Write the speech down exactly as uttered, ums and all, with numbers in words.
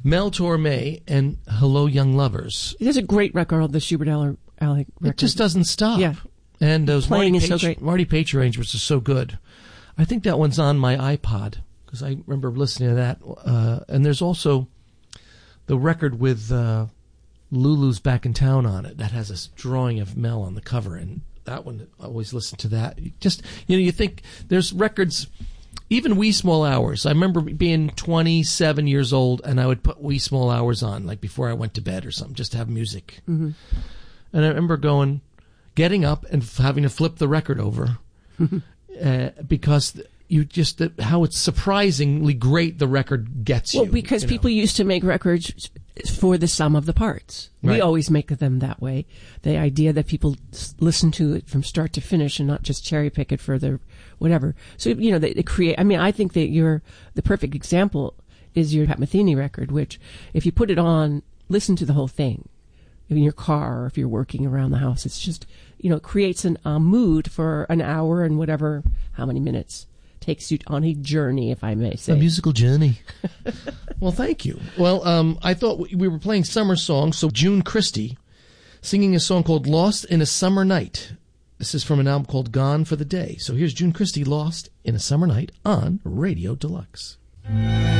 Mel Torme and Hello Young Lovers. There's a great record, the Schubert Alley record. It just doesn't stop. Yeah. And those Playing Marty is so Page, great. Marty Page arrangements are so good. I think that one's on my iPod because I remember listening to that. Uh, and there's also the record with uh, Lulu's Back in Town on it that has a drawing of Mel on the cover, and that one, I always listen to that. Just, you know, you think there's records, even Wee Small Hours. I remember being twenty-seven years old, and I would put Wee Small Hours on, like before I went to bed or something, just to have music. Mm-hmm. And I remember going, getting up and f- having to flip the record over uh, because you just, uh, how it's surprisingly great the record gets you. Well, because you know? people used to make records for the sum of the parts. Right. We always make them that way. The idea that people s- listen to it from start to finish and not just cherry pick it for their whatever. So, you know, they, they create, I mean, I think that you're, the perfect example is your Pat Metheny record, which if you put it on, listen to the whole thing in your car or if you're working around the house. It's just, you know, it creates a uh, mood for an hour and whatever, how many minutes. Takes you on a journey, if I may say. A musical journey. Well, thank you. Well, um, I thought we were playing summer songs, so June Christy singing a song called Lost in a Summer Night. This is from an album called Gone for the Day. So here's June Christy, Lost in a Summer Night on Radio Deluxe.